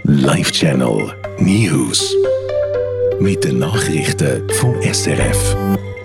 Live Channel News. Mit den Nachrichten vom SRF.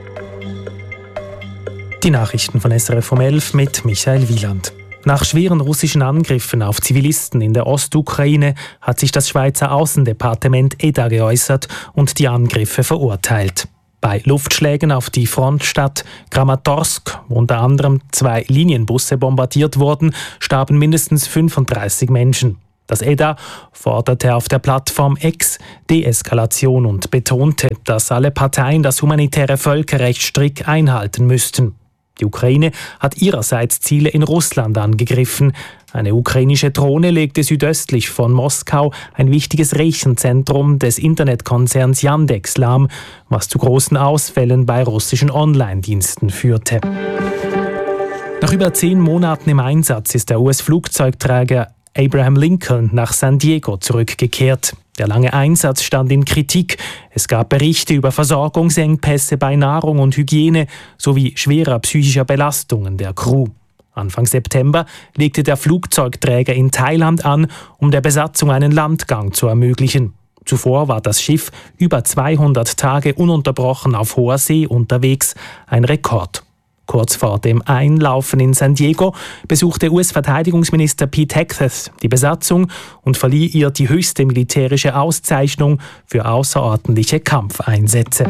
Die Nachrichten von SRF um 11 mit Michael Wieland. Nach schweren russischen Angriffen auf Zivilisten in der Ostukraine hat sich das Schweizer Außendepartement EDA geäußert und die Angriffe verurteilt. Bei Luftschlägen auf die Frontstadt Kramatorsk, wo unter anderem 2 Linienbusse bombardiert wurden, starben mindestens 35 Menschen. Das EDA forderte auf der Plattform X Deeskalation und betonte, dass alle Parteien das humanitäre Völkerrecht strikt einhalten müssten. Die Ukraine hat ihrerseits Ziele in Russland angegriffen. Eine ukrainische Drohne legte südöstlich von Moskau ein wichtiges Rechenzentrum des Internetkonzerns Yandex lahm, was zu großen Ausfällen bei russischen Online-Diensten führte. Nach über 10 Monaten im Einsatz ist der US-Flugzeugträger Abraham Lincoln nach San Diego zurückgekehrt. Der lange Einsatz stand in Kritik. Es gab Berichte über Versorgungsengpässe bei Nahrung und Hygiene sowie schwerer psychischer Belastungen der Crew. Anfang September legte der Flugzeugträger in Thailand an, um der Besatzung einen Landgang zu ermöglichen. Zuvor war das Schiff über 200 Tage ununterbrochen auf hoher See unterwegs, ein Rekord. Kurz vor dem Einlaufen in San Diego besuchte US-Verteidigungsminister Pete Hegseth die Besatzung und verlieh ihr die höchste militärische Auszeichnung für außerordentliche Kampfeinsätze.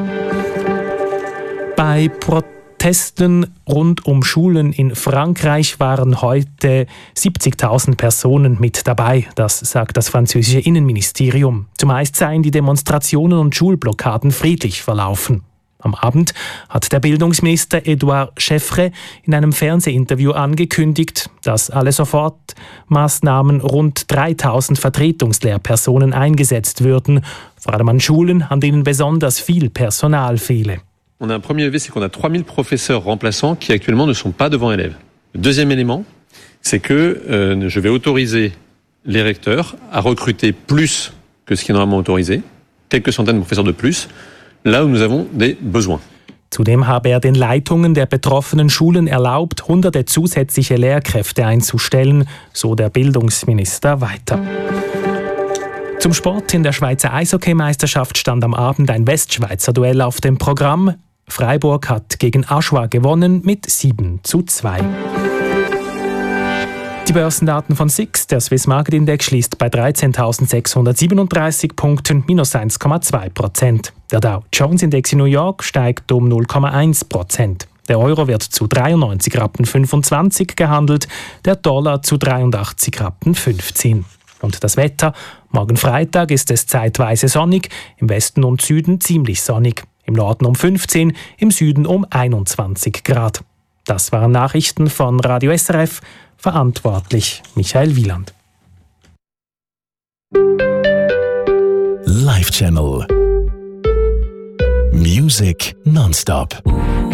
Bei Protesten rund um Schulen in Frankreich waren heute 70.000 Personen mit dabei, das sagt das französische Innenministerium. Zumeist seien die Demonstrationen und Schulblockaden friedlich verlaufen. Am Abend hat der Bildungsminister Edouard Scheffre in einem Fernsehinterview angekündigt, dass alle Sofortmaßnahmen rund 3.000 Vertretungslehrpersonen eingesetzt würden, vor allem an Schulen, an denen besonders viel Personal fehle. On a un premier levier, c'est qu'on a 3000 professeurs remplaçants qui actuellement ne sont pas devant élèves. Le deuxième élément, c'est que je vais autoriser les recteurs à recruter plus que ce qui est normalement autorisé, quelques centaines de professeurs de plus, là où nous avons des besoins. Zudem habe er den Leitungen der betroffenen Schulen erlaubt, hunderte zusätzliche Lehrkräfte einzustellen, so der Bildungsminister weiter. Zum Sport: in der Schweizer Eishockeymeisterschaft stand am Abend ein Westschweizer Duell auf dem Programm. Freiburg hat gegen Aschua gewonnen mit 7:2. Die Börsendaten von SIX, der Swiss Market Index, schließt bei 13.637 Punkten, minus 1,2%. Der Dow Jones Index in New York steigt um 0,1%. Der Euro wird zu 93,25 Rappen gehandelt, der Dollar zu 83,15 Rappen. Und das Wetter: morgen Freitag ist es zeitweise sonnig, im Westen und Süden ziemlich sonnig. Im Norden um 15, im Süden um 21 Grad. Das waren Nachrichten von Radio SRF. Verantwortlich Michael Wieland. Live Channel Music nonstop.